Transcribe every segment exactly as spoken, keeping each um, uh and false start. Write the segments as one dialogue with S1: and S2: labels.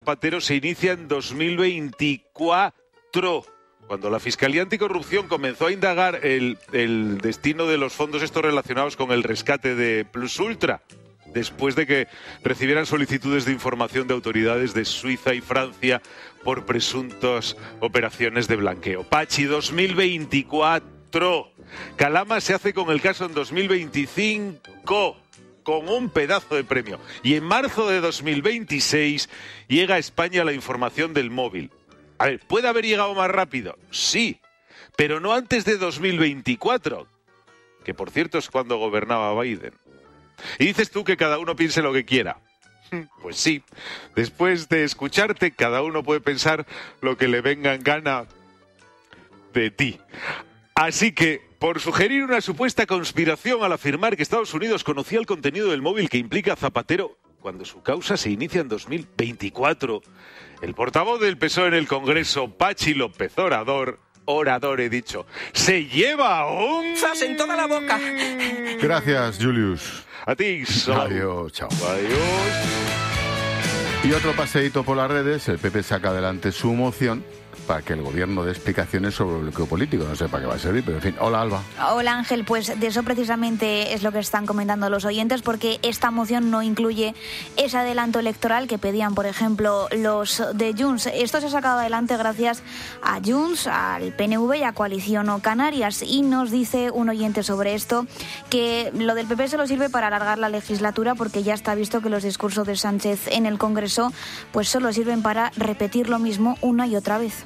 S1: Zapatero se inicia en dos mil veinticuatro, cuando la Fiscalía Anticorrupción comenzó a indagar el, el destino de los fondos estos relacionados con el rescate de Plus Ultra, después de que recibieran solicitudes de información de autoridades de Suiza y Francia por presuntas operaciones de blanqueo. Pachi, dos mil veinticuatro. Calama se hace con el caso en dos mil veinticinco, con un pedazo de premio. Y en marzo de dos mil veintiséis llega a España la información del móvil. A ver, ¿puede haber llegado más rápido? Sí, pero no antes de dos mil veinticuatro, que por cierto es cuando gobernaba Biden. Y dices tú que cada uno piense lo que quiera. Pues sí, después de escucharte, cada uno puede pensar lo que le venga en gana de ti. Así que, por sugerir una supuesta conspiración al afirmar que Estados Unidos conocía el contenido del móvil que implica a Zapatero cuando su causa se inicia en dos mil veinticuatro, el portavoz del P S O E en el Congreso, Pachi López Orador, orador he dicho, se lleva un...
S2: ¡Zas en toda la boca!
S3: Gracias, Julius.
S1: A ti, Sol.
S3: Adiós, chao.
S1: Adiós.
S3: Y otro paseíto por las redes, el P P saca adelante su moción para que el gobierno dé explicaciones sobre el bloqueo político. No sé para qué va a servir, pero en fin. Hola, Alba.
S4: Hola, Ángel. Pues de eso precisamente es lo que están comentando los oyentes, porque esta moción no incluye ese adelanto electoral que pedían, por ejemplo, los de Junts. Esto se ha sacado adelante gracias a Junts, al P N V y a Coalición o Canarias. Y nos dice un oyente sobre esto que lo del P P solo sirve para alargar la legislatura, porque ya está visto que los discursos de Sánchez en el Congreso pues solo sirven para repetir lo mismo una y otra vez.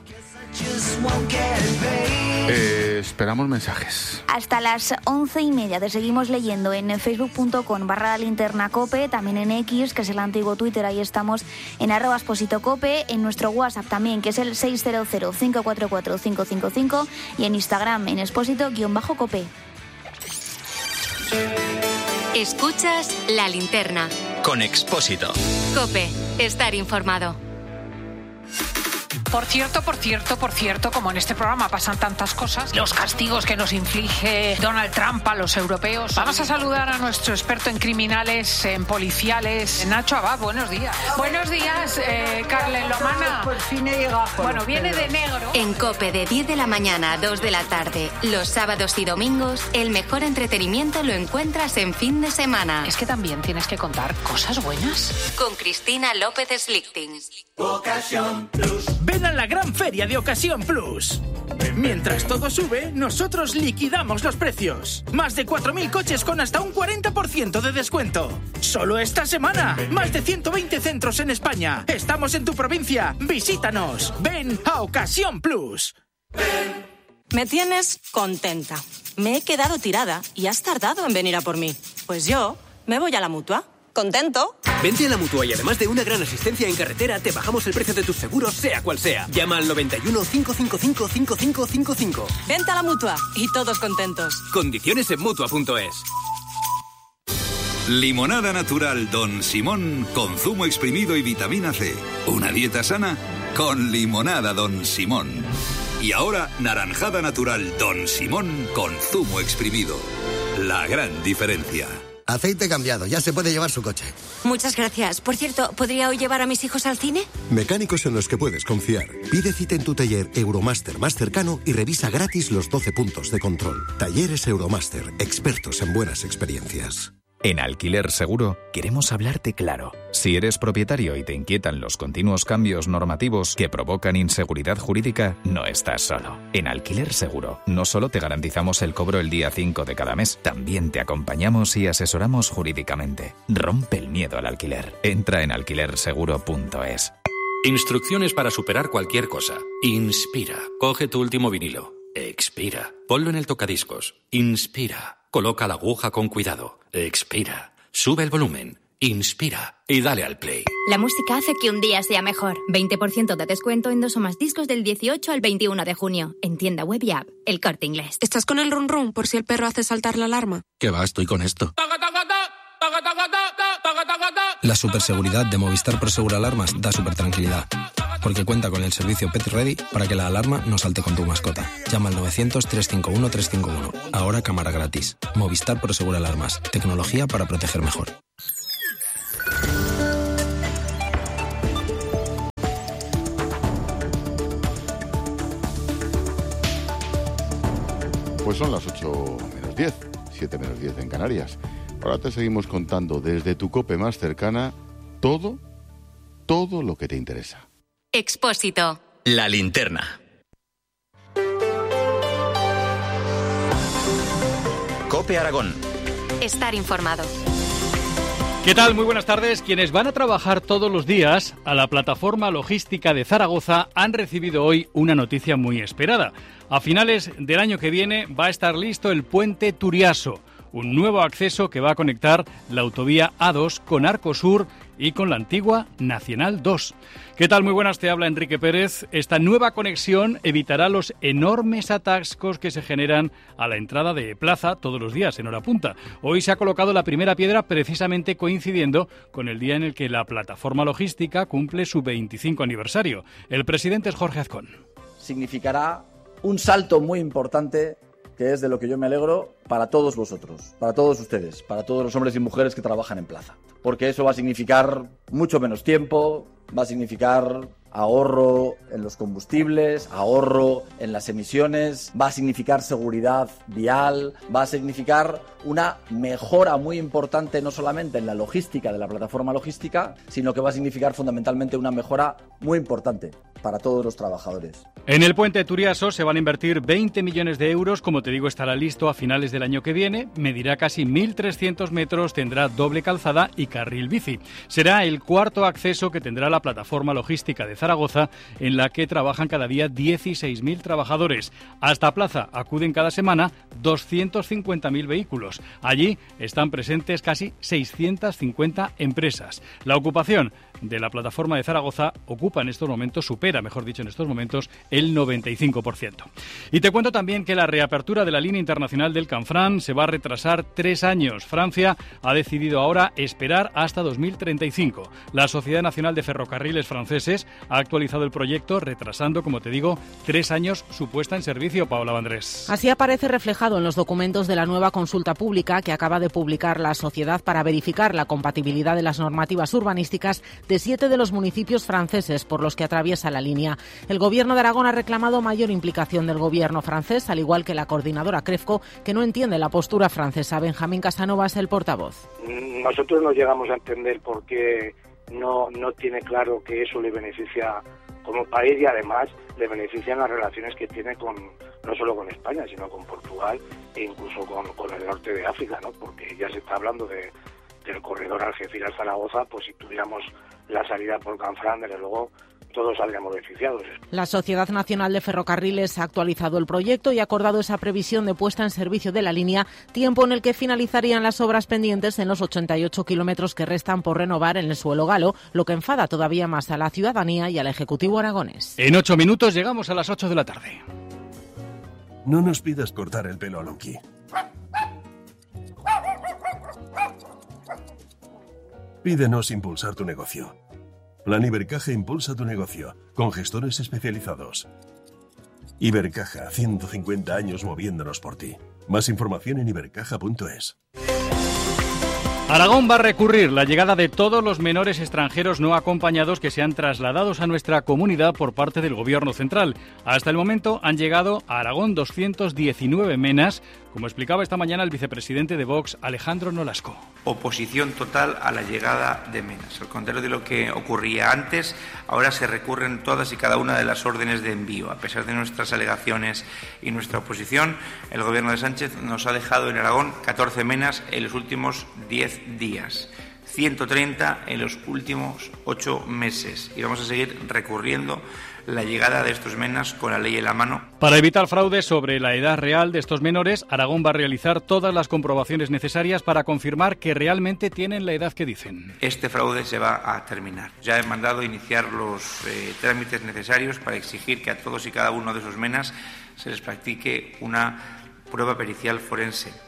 S3: Eh, esperamos mensajes.
S4: Hasta las once y media te seguimos leyendo en facebook punto com barra la linterna cope, también en X, que es el antiguo Twitter, ahí estamos en arroba exposito cope, en nuestro WhatsApp también, que es el seis cero cero, cinco cuatro cuatro, cinco cinco cinco, y en Instagram en exposito-cope.
S5: Escuchas La Linterna
S6: con Expósito.
S5: Cope, estar informado.
S7: Por cierto, por cierto, por cierto, como en este programa pasan tantas cosas, los castigos que nos inflige Donald Trump a los europeos. Vamos a saludar a nuestro experto en criminales, en policiales, Nacho Abad. Buenos días. Buenos días, eh, Carles Lomana.
S8: Por fin he llegado.
S7: Bueno, viene de negro.
S5: En Cope, de diez de la mañana a dos de la tarde, los sábados y domingos, el mejor entretenimiento lo encuentras en fin de semana.
S7: Es que también tienes que contar cosas buenas.
S5: Con Cristina López Slichting.
S9: Ocasión Plus. Ven a la gran feria de Ocasión Plus. Mientras todo sube, nosotros liquidamos los precios. Más de cuatro mil coches con hasta un cuarenta por ciento de descuento. Solo esta semana. Más de ciento veinte centros en España. Estamos en tu provincia. Visítanos. Ven a Ocasión Plus.
S10: Me tienes contenta. Me he quedado tirada y has tardado en venir a por mí. Pues yo me voy a la Mutua. ¿Contento?
S11: Vente a la Mutua y además de una gran asistencia en carretera, te bajamos el precio de tus seguros, sea cual sea. Llama al noventa y uno, cinco cinco cinco, cinco cinco cinco cinco.
S10: Vente a la Mutua y todos contentos.
S11: Condiciones en Mutua punto es.
S12: Limonada natural Don Simón con zumo exprimido y vitamina C. Una dieta sana con limonada Don Simón. Y ahora naranjada natural Don Simón con zumo exprimido. La gran diferencia.
S13: Aceite cambiado, ya se puede llevar su coche.
S5: Muchas gracias. Por cierto, ¿podría hoy llevar a mis hijos al cine?
S14: Mecánicos en los que puedes confiar. Pide cita en tu taller Euromaster más cercano y revisa gratis los doce puntos de control. Talleres Euromaster, expertos en buenas experiencias.
S15: En Alquiler Seguro queremos hablarte claro. Si eres propietario y te inquietan los continuos cambios normativos que provocan inseguridad jurídica, no estás solo. En Alquiler Seguro no solo te garantizamos el cobro el día cinco de cada mes, también te acompañamos y asesoramos jurídicamente. Rompe el miedo al alquiler. Entra en alquiler seguro punto es.
S16: Instrucciones para superar cualquier cosa. Inspira. Coge tu último vinilo. Expira. Ponlo en el tocadiscos. Inspira. Coloca la aguja con cuidado. Expira. Sube el volumen. Inspira. Y dale al play.
S17: La música hace que un día sea mejor. veinte por ciento de descuento en dos o más discos del dieciocho al veintiuno de junio. En tienda web y app. El Corte Inglés.
S18: ¿Estás con el run run por si el perro hace saltar la alarma?
S19: ¿Qué va? Estoy con esto. La superseguridad de Movistar Prosegur Alarmas da super tranquilidad, porque cuenta con el servicio Pet Ready para que la alarma no salte con tu mascota. Llama al novecientos, trescientos cincuenta y uno, trescientos cincuenta y uno. Ahora cámara gratis. Movistar Prosegur Alarmas. Tecnología para proteger mejor.
S3: Pues son las ocho menos diez, siete menos diez en Canarias. Ahora te seguimos contando desde tu COPE más cercana todo, todo lo que te interesa.
S5: Expósito.
S2: La linterna. COPE Aragón.
S5: Estar informado.
S6: ¿Qué tal? Muy buenas tardes. Quienes van a trabajar todos los días a la plataforma logística de Zaragoza han recibido hoy una noticia muy esperada. A finales del año que viene va a estar listo el puente Turiaso, un nuevo acceso que va a conectar la autovía A dos con Arcosur y con la antigua Nacional dos. ¿Qué tal? Muy buenas, te habla Enrique Pérez. Esta nueva conexión evitará los enormes atascos que se generan a la entrada de Plaza todos los días en hora punta. Hoy se ha colocado la primera piedra precisamente coincidiendo con el día en el que la plataforma logística cumple su veinticinco aniversario. El presidente es Jorge Azcón.
S8: Significará un salto muy importante, que es de lo que yo me alegro, para todos vosotros, para todos ustedes, para todos los hombres y mujeres que trabajan en Plaza. Porque eso va a significar mucho menos tiempo, va a significar ahorro en los combustibles, ahorro en las emisiones, va a significar seguridad vial, va a significar una mejora muy importante no solamente en la logística de la plataforma logística, sino que va a significar fundamentalmente una mejora muy importante para todos los trabajadores.
S6: En el puente Turiaso se van a invertir veinte millones de euros, como te digo, estará listo a finales del año que viene, medirá casi mil trescientos metros, tendrá doble calzada y carril bici. Será el cuarto acceso que tendrá la plataforma logística de Zaragoza, en la que trabajan cada día dieciséis mil trabajadores. Hasta Plaza acuden cada semana doscientos cincuenta mil vehículos. Allí están presentes casi seiscientas cincuenta empresas. La ocupación de la plataforma de Zaragoza ocupa en estos momentos, supera, mejor dicho, en estos momentos, el noventa y cinco por ciento. Y te cuento también que la reapertura de la línea internacional del Canfranc se va a retrasar tres años. Francia ha decidido ahora esperar hasta dos mil treinta y cinco. La Sociedad Nacional de Ferrocarriles Franceses ha actualizado el proyecto, retrasando, como te digo, tres años su puesta en servicio. Paola Vandrés.
S20: Así aparece reflejado en los documentos de la nueva consulta pública que acaba de publicar la sociedad para verificar la compatibilidad de las normativas urbanísticas de siete de los municipios franceses por los que atraviesa la línea. El Gobierno de Aragón ha reclamado mayor implicación del Gobierno francés, al igual que la coordinadora CREFCO, que no entiende la postura francesa. Benjamín Casanova es el portavoz.
S21: Nosotros no llegamos a entender por qué no, no tiene claro que eso le beneficia como país y además le benefician las relaciones que tiene con no solo con España, sino con Portugal e incluso con, con el norte de África, ¿no? Porque ya se está hablando de, del corredor Algeciras-Zaragoza, pues si tuviéramos la salida por Canfranc, desde luego todos saldríamos beneficiados.
S20: La Sociedad Nacional de Ferrocarriles ha actualizado el proyecto y ha acordado esa previsión de puesta en servicio de la línea, tiempo en el que finalizarían las obras pendientes en los ochenta y ocho kilómetros que restan por renovar en el suelo galo, lo que enfada todavía más a la ciudadanía y al Ejecutivo aragonés.
S6: En ocho minutos llegamos a las ocho de la tarde.
S22: No nos pidas cortar el pelo a Lonky. Pídenos impulsar tu negocio. Plan Ibercaja impulsa tu negocio, con gestores especializados. Ibercaja, ciento cincuenta años moviéndonos por ti. Más información en ibercaja punto es.
S6: Aragón va a recurrir la llegada de todos los menores extranjeros no acompañados que sean trasladados a nuestra comunidad por parte del Gobierno central. Hasta el momento han llegado a Aragón doscientos diecinueve menas, como explicaba esta mañana el vicepresidente de Vox, Alejandro Nolasco.
S23: Oposición total a la llegada de menas. Al contrario de lo que ocurría antes, ahora se recurren todas y cada una de las órdenes de envío. A pesar de nuestras alegaciones y nuestra oposición, el Gobierno de Sánchez nos ha dejado en Aragón catorce menas en los últimos diez días, ciento treinta en los últimos ocho meses, y vamos a seguir recurriendo la llegada de estos menas con la ley en la mano.
S6: Para evitar fraudes sobre la edad real de estos menores, Aragón va a realizar todas las comprobaciones necesarias para confirmar que realmente tienen la edad que dicen.
S23: Este fraude se va a terminar. Ya he mandado iniciar los eh, trámites necesarios para exigir que a todos y cada uno de esos menas se les practique una prueba pericial forense.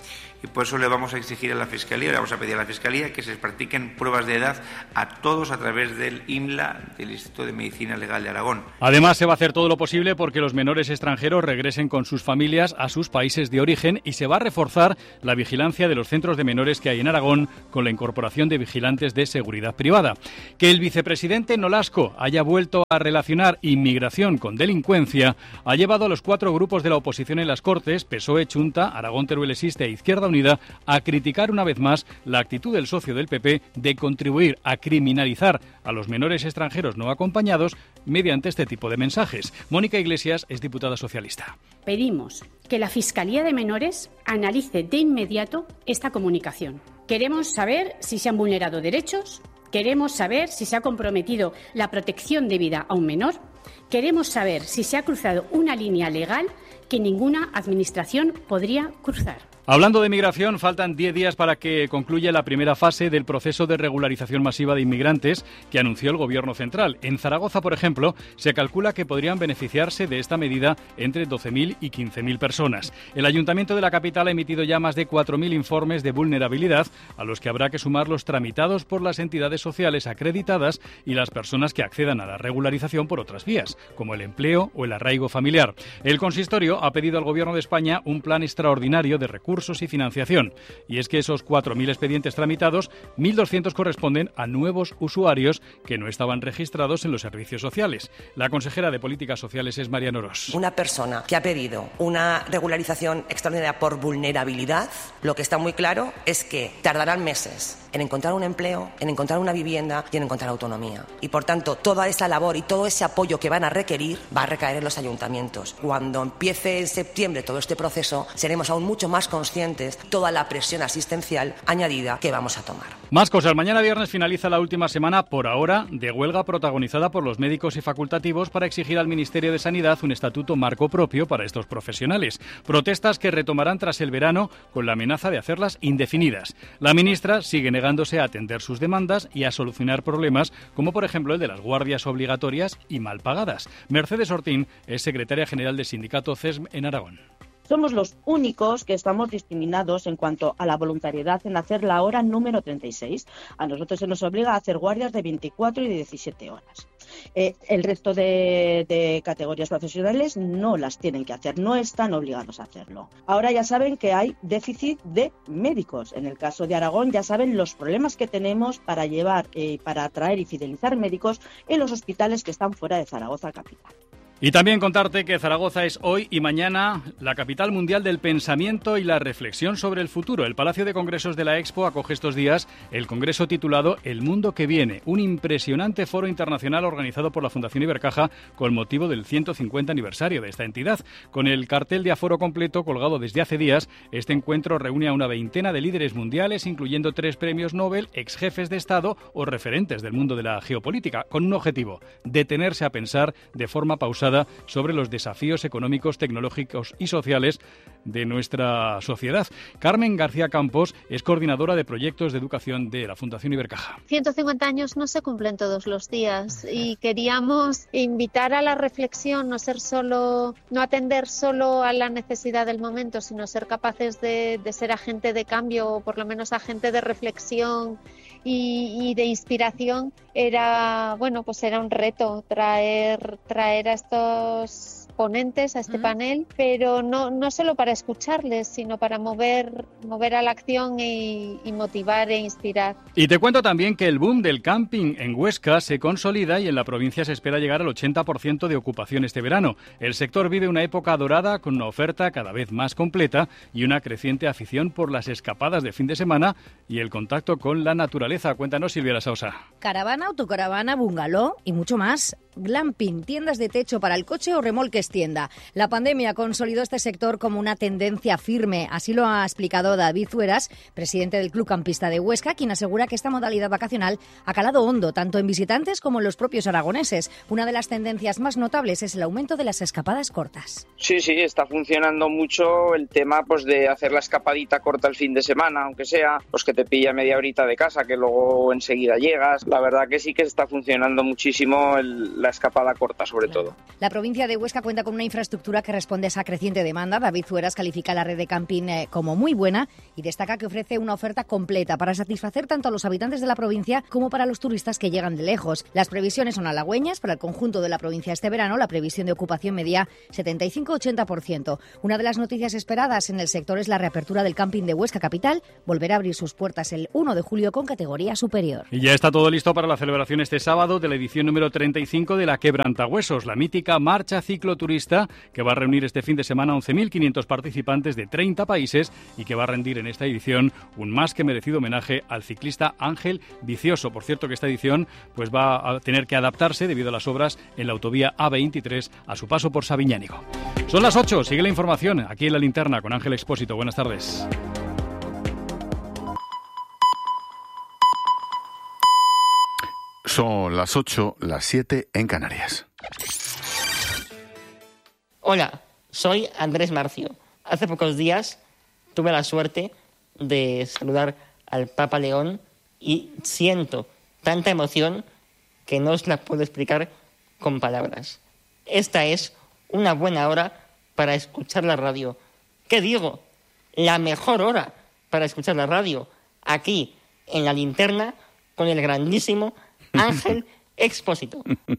S23: y por eso le vamos a exigir a la Fiscalía, le vamos a pedir a la Fiscalía que se practiquen pruebas de edad a todos a través del I N L A, del Instituto de Medicina Legal de Aragón.
S6: Además, se va a hacer todo lo posible porque los menores extranjeros regresen con sus familias a sus países de origen y se va a reforzar la vigilancia de los centros de menores que hay en Aragón con la incorporación de vigilantes de seguridad privada. Que el vicepresidente Nolasco haya vuelto a relacionar inmigración con delincuencia ha llevado a los cuatro grupos de la oposición en las Cortes, P S O E, Chunta, Aragón Teruel Existe e Izquierda Unida, a criticar una vez más la actitud del socio del P P de contribuir a criminalizar a los menores extranjeros no acompañados mediante este tipo de mensajes. Mónica Iglesias es diputada socialista.
S1: Pedimos que la Fiscalía de Menores analice de inmediato esta comunicación. Queremos saber si se han vulnerado derechos, queremos saber si se ha comprometido la protección debida a un menor, queremos saber si se ha cruzado una línea legal que ninguna administración podría cruzar.
S6: Hablando de migración, faltan diez días para que concluya la primera fase del proceso de regularización masiva de inmigrantes que anunció el Gobierno central. En Zaragoza, por ejemplo, se calcula que podrían beneficiarse de esta medida entre doce mil y quince mil personas. El Ayuntamiento de la capital ha emitido ya más de cuatro mil informes de vulnerabilidad, a los que habrá que sumar los tramitados por las entidades sociales acreditadas y las personas que accedan a la regularización por otras vías, como el empleo o el arraigo familiar. El consistorio ha pedido al Gobierno de España un plan extraordinario de recursos y financiación. Y es que esos cuatro mil expedientes tramitados, mil doscientos corresponden a nuevos usuarios que no estaban registrados en los servicios sociales. La consejera de Políticas Sociales es Mariano Ros.
S4: Una persona que ha pedido una regularización extraordinaria por vulnerabilidad, lo que está muy claro es que tardarán meses en encontrar un empleo, en encontrar una vivienda y en encontrar autonomía. Y por tanto, toda esa labor y todo ese apoyo que van a requerir va a recaer en los ayuntamientos. Cuando empiece en septiembre todo este proceso, seremos aún mucho más conscientes toda la presión asistencial añadida que vamos a tomar.
S6: Más cosas. Mañana viernes finaliza la última semana, por ahora, de huelga protagonizada por los médicos y facultativos para exigir al Ministerio de Sanidad un estatuto marco propio para estos profesionales. Protestas que retomarán tras el verano con la amenaza de hacerlas indefinidas. La ministra sigue negándose a atender sus demandas y a solucionar problemas como, por ejemplo, el de las guardias obligatorias y mal pagadas. Mercedes Ortín es secretaria general del sindicato C E S M en Aragón.
S7: Somos los únicos que estamos discriminados en cuanto a la voluntariedad en hacer la hora número treinta y seis. A nosotros se nos obliga a hacer guardias de veinticuatro y de diecisiete horas. Eh, el resto de, de categorías profesionales no las tienen que hacer, no están obligados a hacerlo. Ahora ya saben que hay déficit de médicos. En el caso de Aragón ya saben los problemas que tenemos para llevar, eh, para atraer y fidelizar médicos en los hospitales que están fuera de Zaragoza capital.
S6: Y también contarte que Zaragoza es hoy y mañana la capital mundial del pensamiento y la reflexión sobre el futuro. El Palacio de Congresos de la Expo acoge estos días el congreso titulado El Mundo que Viene, un impresionante foro internacional organizado por la Fundación Ibercaja con motivo del ciento cincuenta aniversario de esta entidad. Con el cartel de aforo completo colgado desde hace días, este encuentro reúne a una veintena de líderes mundiales, incluyendo tres premios Nobel, ex jefes de Estado o referentes del mundo de la geopolítica, con un objetivo: detenerse a pensar de forma pausada sobre los desafíos económicos, tecnológicos y sociales de nuestra sociedad. Carmen García Campos es coordinadora de proyectos de educación de la Fundación Ibercaja.
S24: ciento cincuenta años no se cumplen todos los días y queríamos invitar a la reflexión, no ser solo, no atender solo a la necesidad del momento, sino ser capaces de, de ser agente de cambio o por lo menos agente de reflexión y, y de inspiración. Era, bueno, pues era un reto traer, traer a estos ponentes a este panel, pero no, no solo para escucharles, sino para mover, mover a la acción y, y motivar e inspirar.
S6: Y te cuento también que el boom del camping en Huesca se consolida y en la provincia se espera llegar al ochenta por ciento de ocupación este verano. El sector vive una época dorada con una oferta cada vez más completa y una creciente afición por las escapadas de fin de semana y el contacto con la naturaleza. Cuéntanos, Silvia La Sausa.
S25: Caravana, autocaravana, bungalow y mucho más. Glamping, tiendas de techo para el coche o remolques tienda. La pandemia consolidó este sector como una tendencia firme. Así lo ha explicado David Zueras, presidente del Club Campista de Huesca, quien asegura que esta modalidad vacacional ha calado hondo, tanto en visitantes como en los propios aragoneses. Una de las tendencias más notables es el aumento de las escapadas cortas.
S26: Sí, sí, está funcionando mucho el tema pues de hacer la escapadita corta el fin de semana, aunque sea pues que te pilla media horita de casa, que luego enseguida llegas. La verdad que sí que está funcionando muchísimo el, la escapada corta, sobre todo.
S25: La provincia de Huesca cuenta cuenta con una infraestructura que responde a esa creciente demanda. David Zueras califica la red de camping eh, como muy buena y destaca que ofrece una oferta completa para satisfacer tanto a los habitantes de la provincia como para los turistas que llegan de lejos. Las previsiones son halagüeñas para el conjunto de la provincia este verano. La previsión de ocupación media setenta y cinco a ochenta por ciento. Una de las noticias esperadas en el sector es la reapertura del camping de Huesca Capital. Volverá a abrir sus puertas el uno de julio con categoría superior.
S6: Y ya está todo listo para la celebración este sábado de la edición número treinta y cinco de la Quebrantahuesos, la mítica marcha cicloturista que va a reunir este fin de semana a once mil quinientos participantes de treinta países y que va a rendir en esta edición un más que merecido homenaje al ciclista Ángel Vicioso. Por cierto que esta edición pues va a tener que adaptarse debido a las obras en la autovía A veintitrés a su paso por Sabiñánigo. Son las ocho, sigue la información aquí en La Linterna con Ángel Expósito. Buenas tardes.
S3: Son las ocho, las siete en Canarias.
S9: Hola, soy Andrés Marcio. Hace pocos días tuve la suerte de saludar al Papa León y siento tanta emoción que no os la puedo explicar con palabras. Esta es una buena hora para escuchar la radio. ¿Qué digo? La mejor hora para escuchar la radio. Aquí, en La Linterna, con el grandísimo Ángel Expósito.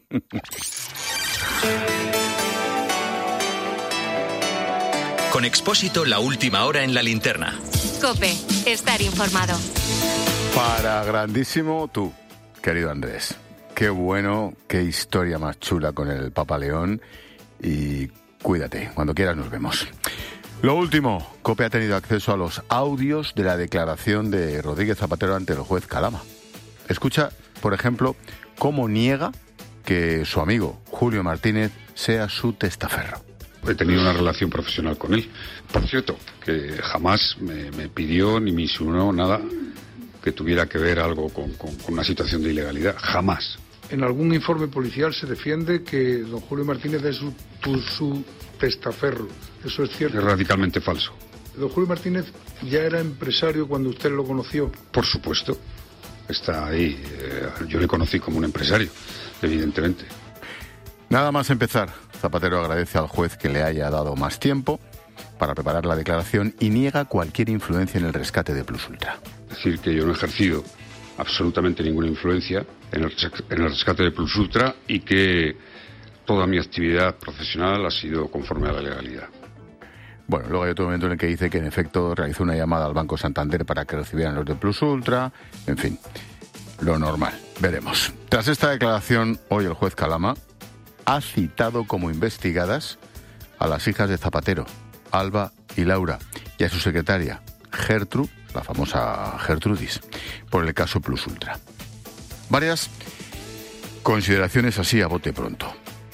S2: Con Expósito, la última hora en La Linterna.
S5: COPE, estar informado.
S3: Para grandísimo tú, querido Andrés. Qué bueno, qué historia más chula con el Papa León. Y cuídate, cuando quieras nos vemos. Lo último, COPE ha tenido acceso a los audios de la declaración de Rodríguez Zapatero ante el juez Calama. Escucha, por ejemplo, cómo niega que su amigo Julio Martínez sea su testaferro.
S10: He tenido una relación profesional con él. Por cierto, que jamás me, me pidió ni me insinuó nada que tuviera que ver algo con, con, con una situación de ilegalidad. Jamás.
S11: En algún informe policial se defiende que don Julio Martínez es su, tu, su testaferro. ¿Eso es cierto?
S10: Es radicalmente falso.
S11: ¿Don Julio Martínez ya era empresario cuando usted lo conoció?
S10: Por supuesto. Está ahí. Eh, yo le conocí como un empresario, evidentemente.
S3: Nada más empezar, Zapatero agradece al juez que le haya dado más tiempo para preparar la declaración y niega cualquier influencia en el rescate de Plus Ultra.
S10: Es decir, que yo no he ejercido absolutamente ninguna influencia en el, en el rescate de Plus Ultra y que toda mi actividad profesional ha sido conforme a la legalidad.
S3: Bueno, luego hay otro momento en el que dice que en efecto realizó una llamada al Banco Santander para que recibieran los de Plus Ultra, en fin, lo normal, veremos. Tras esta declaración, hoy el juez Calama ha citado como investigadas a las hijas de Zapatero, Alba y Laura, y a su secretaria, Gertrude, la famosa Gertrudis, por el caso Plus Ultra. Varias consideraciones así a bote pronto.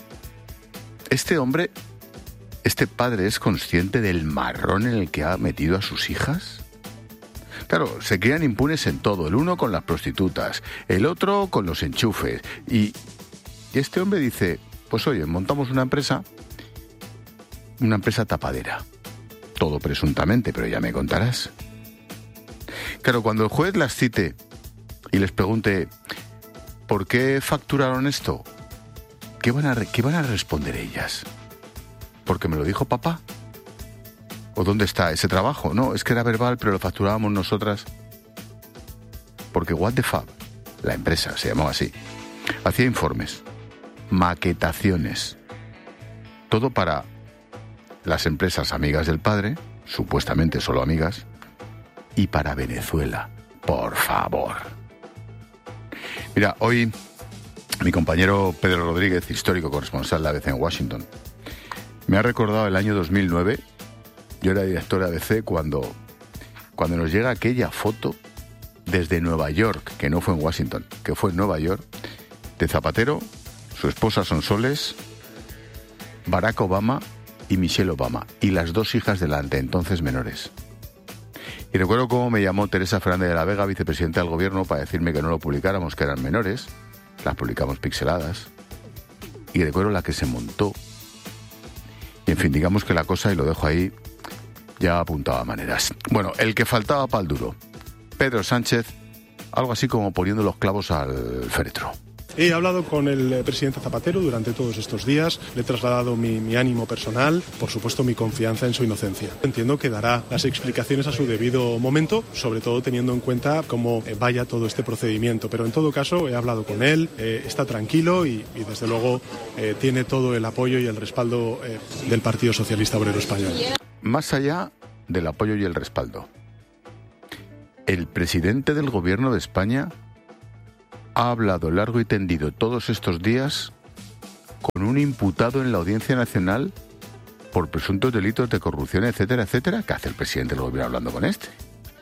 S3: Este hombre, este padre, ¿es consciente del marrón en el que ha metido a sus hijas? Claro, se quedan impunes en todo, el uno con las prostitutas, el otro con los enchufes, y, y este hombre dice, pues oye, montamos una empresa, una empresa tapadera. Todo presuntamente, pero ya me contarás. Claro, cuando el juez las cite y les pregunte ¿por qué facturaron esto? ¿Qué van a, qué van a responder ellas? ¿Porque me lo dijo papá? ¿O dónde está ese trabajo? No, es que era verbal, pero lo facturábamos nosotras. Porque What the Fab, la empresa, se llamaba así, hacía informes, maquetaciones, todo para las empresas amigas del padre, supuestamente solo amigas, y para Venezuela, por favor. Mira, hoy mi compañero Pedro Rodríguez, histórico corresponsal de A B C en Washington, me ha recordado el año dos mil nueve. Yo era director de A B C cuando, cuando nos llega aquella foto desde Nueva York, que no fue en Washington, que fue en Nueva York, de Zapatero, su esposa Sonsoles, Barack Obama y Michelle Obama, y las dos hijas delante, entonces menores. Y recuerdo cómo me llamó Teresa Fernández de la Vega, vicepresidenta del gobierno, para decirme que no lo publicáramos, que eran menores. Las publicamos pixeladas. Y recuerdo la que se montó. Y en fin, digamos que la cosa, y lo dejo ahí, ya apuntaba maneras. Bueno, el que faltaba pa'l duro, Pedro Sánchez, algo así como poniendo los clavos al féretro.
S12: He hablado con el presidente Zapatero durante todos estos días, le he trasladado mi, mi ánimo personal, por supuesto mi confianza en su inocencia. Entiendo que dará las explicaciones a su debido momento, sobre todo teniendo en cuenta cómo vaya todo este procedimiento. Pero en todo caso he hablado con él, eh, está tranquilo y, y desde luego eh, tiene todo el apoyo y el respaldo eh, del Partido Socialista Obrero Español.
S3: Más allá del apoyo y el respaldo, el presidente del Gobierno de España ha hablado largo y tendido todos estos días con un imputado en la Audiencia Nacional por presuntos delitos de corrupción, etcétera, etcétera. ¿Qué hace el presidente del Gobierno hablando con este?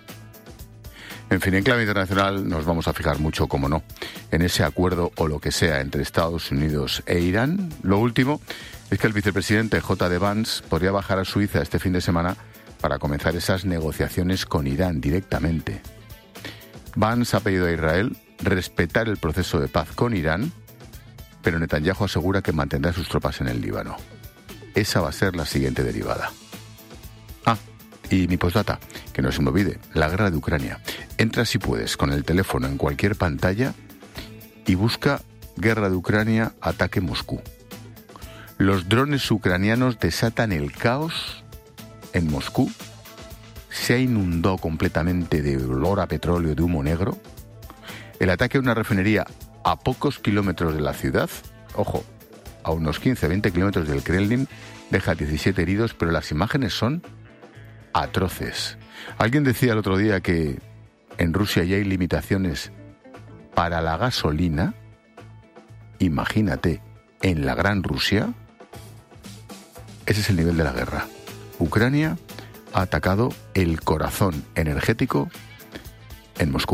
S3: En fin, en clave internacional nos vamos a fijar mucho, como no, en ese acuerdo o lo que sea entre Estados Unidos e Irán. Lo último es que el vicepresidente J D Vance podría bajar a Suiza este fin de semana para comenzar esas negociaciones con Irán directamente. Vance ha pedido a Israel respetar el proceso de paz con Irán, pero Netanyahu asegura que mantendrá sus tropas en el Líbano. Esa va a ser la siguiente derivada. Ah, y mi postdata, que no se me olvide, la guerra de Ucrania. Entra si puedes con el teléfono en cualquier pantalla y busca guerra de Ucrania, ataque Moscú. Los drones ucranianos desatan el caos en Moscú. Se ha inundado completamente de olor a petróleo, de humo negro. El ataque a una refinería a pocos kilómetros de la ciudad, ojo, a unos quince a veinte kilómetros del Kremlin, deja diecisiete heridos, pero las imágenes son atroces. Alguien decía el otro día que en Rusia ya hay limitaciones para la gasolina. Imagínate, en la Gran Rusia. Ese es el nivel de la guerra. Ucrania ha atacado el corazón energético en Moscú.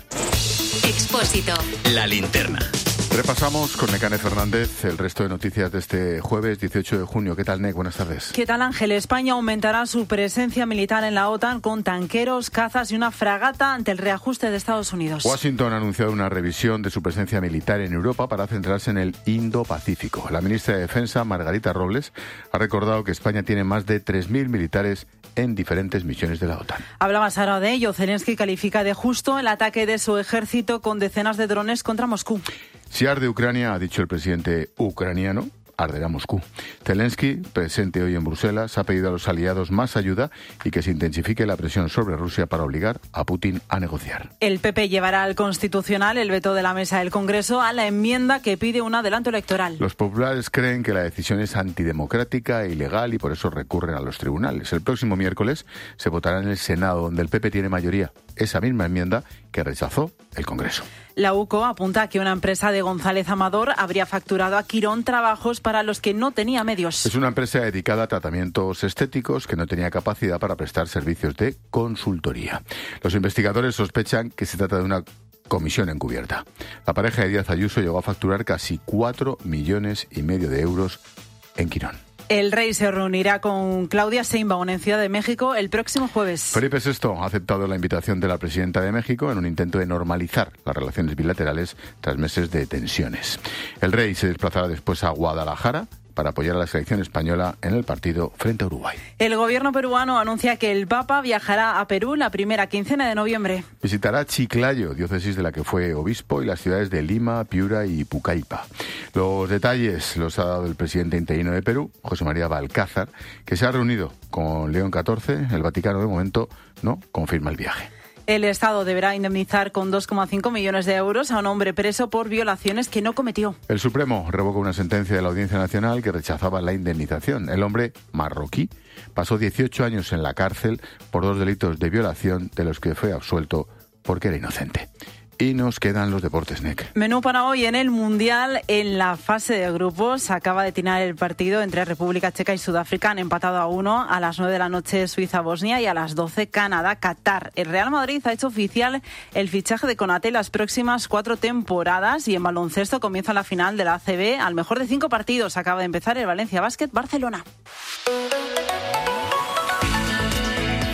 S2: Expósito. La linterna.
S3: Repasamos con Nekane Fernández el resto de noticias de este jueves dieciocho de junio. ¿Qué tal, Nek? Buenas tardes.
S13: ¿Qué tal, Ángel? España aumentará su presencia militar en la OTAN con tanqueros, cazas y una fragata ante el reajuste de Estados Unidos.
S3: Washington ha anunciado una revisión de su presencia militar en Europa para centrarse en el Indo-Pacífico. La ministra de Defensa, Margarita Robles, ha recordado que España tiene más de tres mil militares en diferentes misiones de la OTAN.
S13: Hablabas ahora de ello. Zelensky califica de justo el ataque de su ejército con decenas de drones contra Moscú.
S3: Si arde Ucrania, ha dicho el presidente ucraniano, arderá Moscú. Zelensky, presente hoy en Bruselas, ha pedido a los aliados más ayuda y que se intensifique la presión sobre Rusia para obligar a Putin a negociar.
S13: El P P llevará al Constitucional el veto de la mesa del Congreso a la enmienda que pide un adelanto electoral.
S3: Los populares creen que la decisión es antidemocrática e ilegal y por eso recurren a los tribunales. El próximo miércoles se votará en el Senado, donde el P P tiene mayoría, esa misma enmienda que rechazó el Congreso.
S13: La U C O apunta a que una empresa de González Amador habría facturado a Quirón trabajos para los que no tenía medios.
S3: Es una empresa dedicada a tratamientos estéticos que no tenía capacidad para prestar servicios de consultoría. Los investigadores sospechan que se trata de una comisión encubierta. La pareja de Díaz Ayuso llegó a facturar casi cuatro millones y medio de euros en Quirón.
S13: El rey se reunirá con Claudia Sheinbaum en Ciudad de México el próximo jueves.
S3: Felipe sexto ha aceptado la invitación de la presidenta de México en un intento de normalizar las relaciones bilaterales tras meses de tensiones. El rey se desplazará después a Guadalajara para apoyar a la selección española en el partido frente a Uruguay.
S13: El gobierno peruano anuncia que el Papa viajará a Perú la primera quincena de noviembre.
S3: Visitará Chiclayo, diócesis de la que fue obispo, y las ciudades de Lima, Piura y Pucallpa. Los detalles los ha dado el presidente interino de Perú, José María Balcázar, que se ha reunido con León catorce. El Vaticano, de momento, no confirma el viaje.
S13: El Estado deberá indemnizar con dos coma cinco millones de euros a un hombre preso por violaciones que no cometió.
S3: El Supremo revocó una sentencia de la Audiencia Nacional que rechazaba la indemnización. El hombre marroquí pasó dieciocho años en la cárcel por dos delitos de violación de los que fue absuelto porque era inocente. Y nos quedan los deportes, N E C.
S13: Menú para hoy en el Mundial. En la fase de grupos acaba de tirar el partido entre República Checa y Sudáfrica. Han empatado a uno. A las nueve de la noche Suiza-Bosnia y a las doce Canadá-Qatar. El Real Madrid ha hecho oficial el fichaje de Konaté las próximas cuatro temporadas. Y en baloncesto comienza la final de la A C B. Al mejor de cinco partidos acaba de empezar el Valencia Basket Barcelona.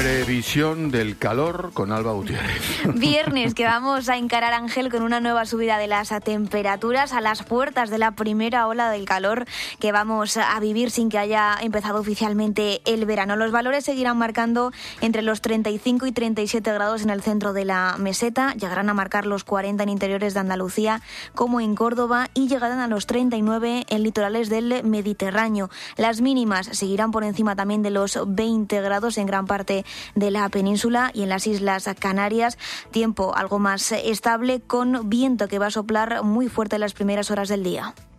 S3: Previsión del calor con Alba Gutiérrez.
S14: Viernes que vamos a encarar, Ángel, con una nueva subida de las temperaturas a las puertas de la primera ola del calor que vamos a vivir sin que haya empezado oficialmente el verano. Los valores seguirán marcando entre los treinta y cinco y treinta y siete grados en el centro de la meseta, llegarán a marcar los cuarenta en interiores de Andalucía como en Córdoba y llegarán a los treinta y nueve en litorales del Mediterráneo. Las mínimas seguirán por encima también de los veinte grados en gran parte de la península y en las Islas Canarias. Tiempo algo más estable con viento que va a soplar muy fuerte en las primeras horas del día.